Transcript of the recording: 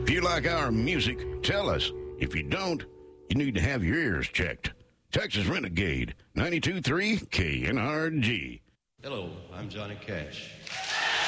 If you like our music, tell us. If you don't, you need to have your ears checked. Texas Renegade, 92.3 KNRG. Hello, I'm Johnny Cash.